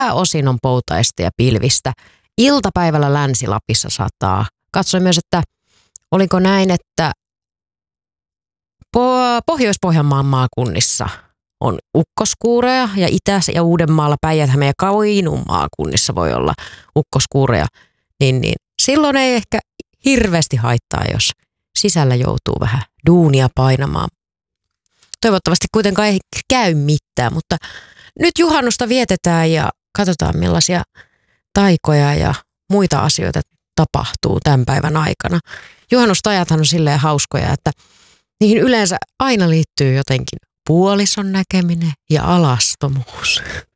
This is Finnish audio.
pääosin on poutaista ja pilvistä. Iltapäivällä Länsi-Lapissa sataa. Katsoin myös, että oliko näin, että Pohjois-Pohjanmaan maakunnissa on ukkoskuureja ja Itä- ja Uudenmaalla, Päijät-Hämeen ja Kainuun maakunnissa voi olla ukkoskuureja. Niin silloin ei ehkä hirveästi haittaa, jos sisällä joutuu vähän duunia painamaan. Toivottavasti kuitenkaan ei käy mitään, mutta nyt juhannusta vietetään ja katsotaan millaisia taikoja ja muita asioita tapahtuu tämän päivän aikana. Juhannustajathan on silleen hauskoja, että niihin yleensä aina liittyy jotenkin puolison näkeminen ja alastomuus.